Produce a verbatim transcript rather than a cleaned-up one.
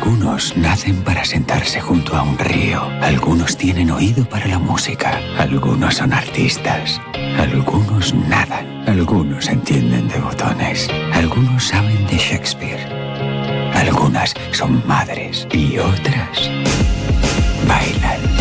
Algunos nacen para sentarse junto a un río. Algunos tienen oído para la música. Algunos son artistas. Algunos nadan. Algunos entienden de botones. Algunos saben de Shakespeare. Algunas son madres y otras bailan.